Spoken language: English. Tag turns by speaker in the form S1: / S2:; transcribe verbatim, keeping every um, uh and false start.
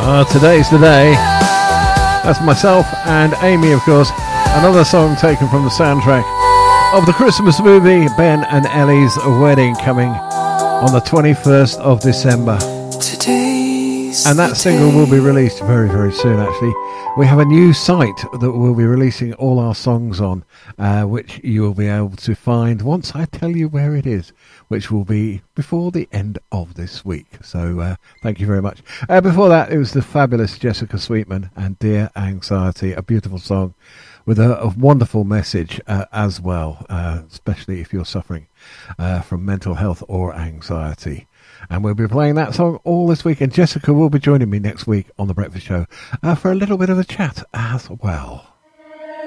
S1: Uh, today's the day. That's myself and Amy, of course. Another song taken from the soundtrack of the Christmas movie Ben and Ellie's Wedding, coming on the twenty-first of December. Today's and that single will be released very, very soon, actually. We have a new site that we'll be releasing all our songs on, uh, which you will be able to find once I tell you where it is, which will be before the end of this week. So uh, thank you very much. Uh, before that, it was the fabulous Jessica Sweetman and Dear Anxiety, a beautiful song with a, a wonderful message uh, as well, uh, especially if you're suffering uh, from mental health or anxiety. And we'll be playing that song all this week, and Jessica will be joining me next week on The Breakfast Show uh, for a little bit of a chat as well.